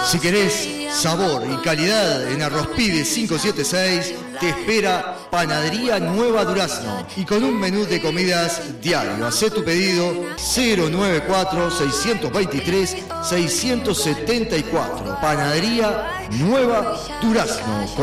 Si querés sabor y calidad en Arroz Pide 576, te espera Panadería Nueva Durazno y con un menú de comidas diario. Hacé tu pedido 094-623-674. Panadería Nueva Durazno.